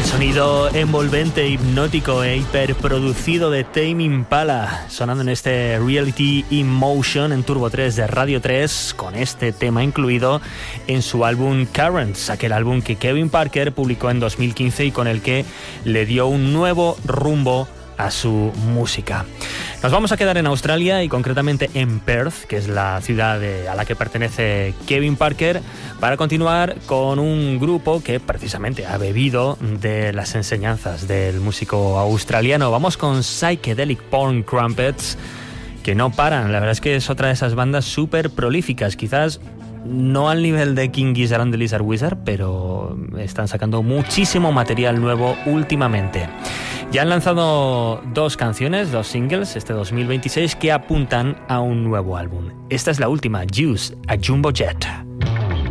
Sonido envolvente, hipnótico e hiperproducido de Tame Impala, sonando en este Reality in Motion en Turbo 3 de Radio 3, con este tema incluido en su álbum Currents, aquel álbum que Kevin Parker publicó en 2015 y con el que le dio un nuevo rumbo a su música. Nos vamos a quedar en Australia y concretamente en Perth, que es la ciudad a la que pertenece Kevin Parker, para continuar con un grupo que precisamente ha bebido de las enseñanzas del músico australiano. Vamos con Psychedelic Porn Crumpets, que no paran. La verdad es que es otra de esas bandas súper prolíficas, quizás no al nivel de King Gizzard and the Lizard Wizard, pero están sacando muchísimo material nuevo últimamente. Ya han lanzado 2 canciones, 2 singles, este 2026, que apuntan a un nuevo álbum. Esta es la última, Juice, a Jumbo Jet.